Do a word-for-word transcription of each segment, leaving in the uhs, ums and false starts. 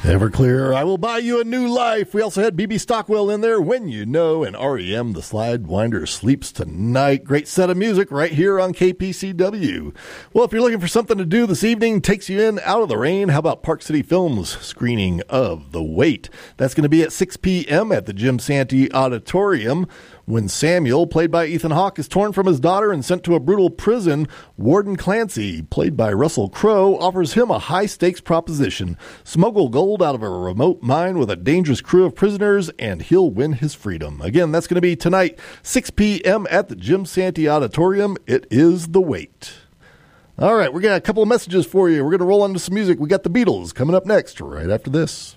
Everclear, I will buy you a new life. We also had B B Stockwell in there, When You Know, and R E M, The Sidewinder Sleeps Tonight. Great set of music right here on K P C W. Well, if you're looking for something to do this evening, takes you in out of the rain, how about Park City Films screening of The Wait? That's going to be at six p.m. at the Jim Santee Auditorium. When Samuel, played by Ethan Hawke, is torn from his daughter and sent to a brutal prison, Warden Clancy, played by Russell Crowe, offers him a high-stakes proposition: smuggle gold out of a remote mine with a dangerous crew of prisoners, and he'll win his freedom. Again, that's going to be tonight, six p.m. at the Jim Santee Auditorium. It is The Wait. All right, we got a couple of messages for you. We're going to roll into some music. We got the Beatles coming up next, right after this.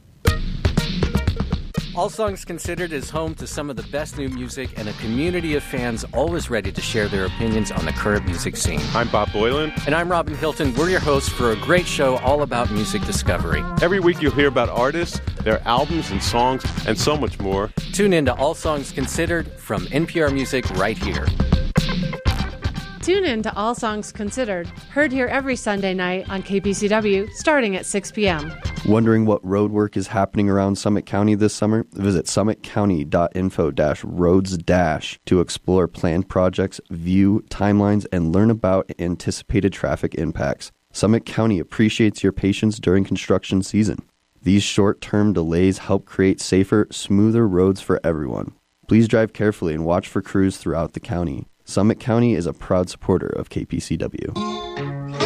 All Songs Considered is home to some of the best new music and a community of fans always ready to share their opinions on the current music scene. I'm Bob Boylan. And I'm Robin Hilton. We're your hosts for a great show all about music discovery. Every week you'll hear about artists, their albums and songs, and so much more. Tune in to All Songs Considered from N P R Music right here. Tune in to All Songs Considered, heard here every Sunday night on K P C W, starting at six p.m. Wondering what road work is happening around Summit County this summer? Visit summit county dot info dash roads dash to explore planned projects, view timelines, and learn about anticipated traffic impacts. Summit County appreciates your patience during construction season. These short-term delays help create safer, smoother roads for everyone. Please drive carefully and watch for crews throughout the county. Summit County is a proud supporter of K P C W.